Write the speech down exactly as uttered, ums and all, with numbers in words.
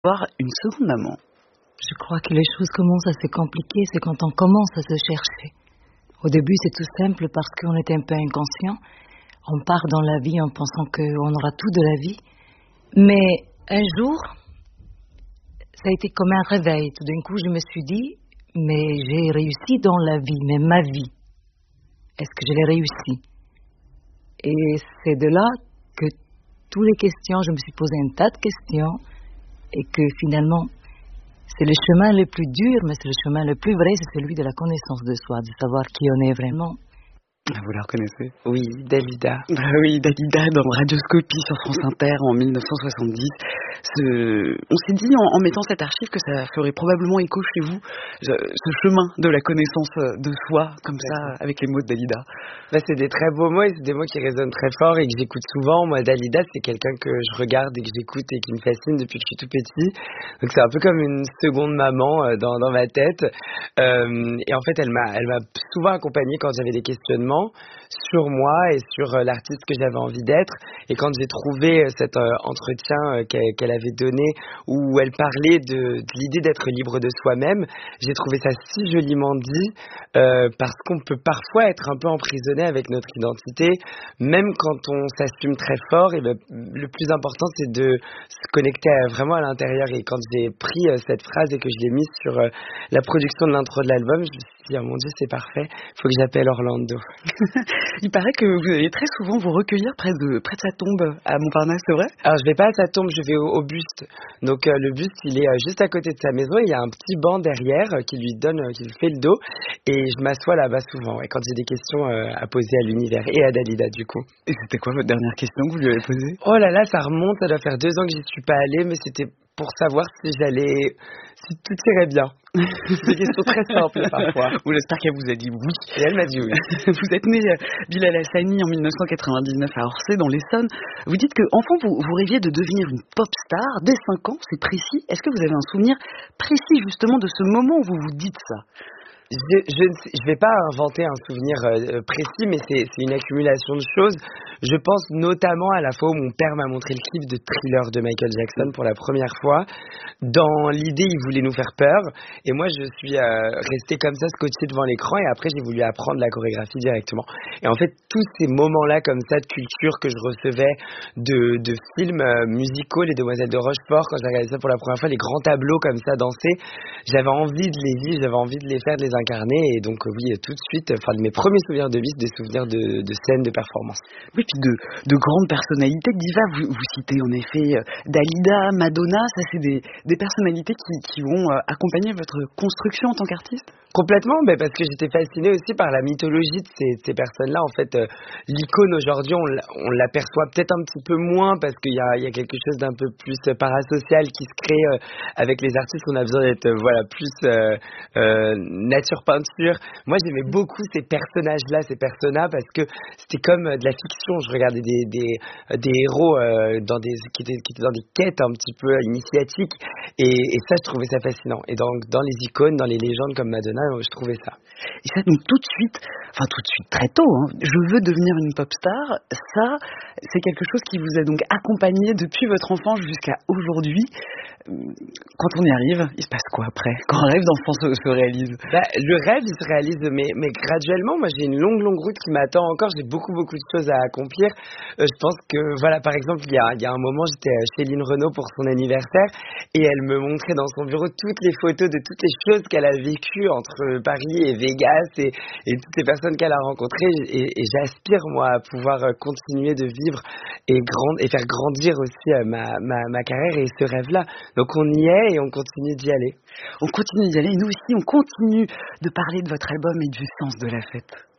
Voir une seconde maman. Je crois que les choses commencent à se compliquer, c'est quand on commence à se chercher. Au début, c'est tout simple parce qu'on est un peu inconscient. On part dans la vie en pensant qu'on aura tout de la vie. Mais un jour, ça a été comme un réveil. Tout d'un coup, je me suis dit, mais j'ai réussi dans la vie, mais ma vie, est-ce que je l'ai réussi? Et c'est de là que toutes les questions, je me suis posé un tas de questions. Et que finalement, c'est le chemin le plus dur, mais c'est le chemin le plus vrai, c'est celui de la connaissance de soi, de savoir qui on est vraiment. Vous la reconnaissez? Oui, Dalida. Bah oui, Dalida dans Radioscopie sur France Inter en mille neuf cent soixante-dix. Ce... On s'est dit en, en mettant cette archive que ça ferait probablement écho chez vous, ce, ce chemin de la connaissance de soi, comme ça, avec les mots de Dalida. Bah, c'est des très beaux mots et c'est des mots qui résonnent très fort et que j'écoute souvent. Moi, Dalida, c'est quelqu'un que je regarde et que j'écoute et qui me fascine depuis que je suis tout petit. Donc c'est un peu comme une seconde maman euh, dans, dans ma tête. Euh, et en fait, elle m'a, elle m'a souvent accompagnée quand j'avais des questionnements sur moi et sur euh, l'artiste que j'avais envie d'être. Et quand j'ai trouvé euh, cet euh, entretien euh, qu'elle, qu'elle avait donné où elle parlait de, de l'idée d'être libre de soi-même, j'ai trouvé ça si joliment dit euh, parce qu'on peut parfois être un peu emprisonné avec notre identité, même quand on s'assume très fort. Et ben, le plus important, c'est de se connecter à, vraiment à l'intérieur. Et quand j'ai pris euh, cette phrase et que je l'ai mise sur euh, la production de l'intro de l'album, je me suis dit, oh mon Dieu, c'est parfait, il faut que j'appelle Orlando. Il paraît que vous allez très souvent vous recueillir près de, près de sa tombe à Montparnasse, c'est vrai? Alors je vais pas à sa tombe, je vais au, au buste. Donc euh, le buste, il est euh, juste à côté de sa maison. Il y a un petit banc derrière euh, qui lui donne, euh, qui lui fait le dos. Et je m'assois là-bas souvent, ouais, quand j'ai des questions euh, à poser à l'univers et à Dalida du coup. Et c'était quoi votre dernière question que vous lui avez posée? Oh là là, ça remonte, ça doit faire deux ans que j'y suis pas allée, mais c'était pour savoir si j'allais, si tout irait bien. C'est des questions très simples parfois. Ou j'espère qu'elle vous a dit oui. Et elle m'a dit oui. Vous êtes né euh, Bilal Hassani en mille neuf cent quatre-vingt-dix-neuf à Orsay dans l'Essonne. Vous dites que enfant vous, vous rêviez de devenir une pop star dès cinq ans, c'est précis. Est-ce que vous avez un souvenir précis justement de ce moment où vous vous dites ça? Je je ne sais- je vais pas inventer un souvenir euh, précis, mais c'est c'est une accumulation de choses. Je pense notamment à la fois où mon père m'a montré le clip de Thriller de Michael Jackson pour la première fois. Dans l'idée, il voulait nous faire peur, et moi je suis euh, restée comme ça scotché devant l'écran, et après j'ai voulu apprendre la chorégraphie directement. Et en fait, tous ces moments-là comme ça de culture que je recevais de de films euh, musicaux, Les Demoiselles de Rochefort, quand j'ai regardé ça pour la première fois, les grands tableaux comme ça dansés, j'avais envie de les vivre, j'avais envie de les faire, de les incarner, et donc euh, oui, tout de suite, enfin de mes premiers souvenirs de vie, c'est des souvenirs de, de scènes, de performances. Oui, puis de, de grandes personnalités. Diva, vous, vous citez en effet euh, Dalida, Madonna, ça c'est des, des personnalités qui, qui ont euh, accompagné votre construction en tant qu'artiste? Complètement, mais parce que j'étais fascinée aussi par la mythologie de ces, ces personnes-là. En fait, euh, l'icône aujourd'hui, on, l'a- on l'aperçoit peut-être un petit peu moins parce qu'il y a, il y a quelque chose d'un peu plus euh, parasocial qui se crée euh, avec les artistes. On a besoin d'être euh, voilà plus euh, euh, nature peinture. Moi, j'aimais beaucoup ces personnages-là, ces personas, parce que c'était comme euh, de la fiction. Je regardais des des, euh, des héros euh, dans des qui étaient, qui étaient dans des quêtes un petit peu initiatiques, et, et ça, je trouvais ça fascinant. Et donc dans les icônes, dans les légendes comme Madonna, je trouvais ça. Et ça, donc tout de suite, enfin tout de suite, très tôt, hein, je veux devenir une pop star, ça, c'est quelque chose qui vous a donc accompagné depuis votre enfance jusqu'à aujourd'hui. Quand on y arrive, il se passe quoi après? Quand un rêve d'enfant se, se réalise? Bah, le rêve, il se réalise, mais, mais graduellement. Moi, j'ai une longue, longue route qui m'attend encore. J'ai beaucoup, beaucoup de choses à accomplir. Euh, je pense que, voilà, par exemple, il y a, il y a un moment, j'étais chez Lynn Renault pour son anniversaire, et elle me montrait dans son bureau toutes les photos de toutes les choses qu'elle a vécues entre Paris et Vegas, et, et toutes les personnes qu'elle a rencontrées. Et, et j'aspire, moi, à pouvoir euh, continuer de vivre et, grand, et faire grandir aussi euh, ma, ma, ma carrière et ce rêve-là. Donc on y est et on continue d'y aller. On continue d'y aller, et nous aussi, on continue de parler de votre album et du sens de la fête.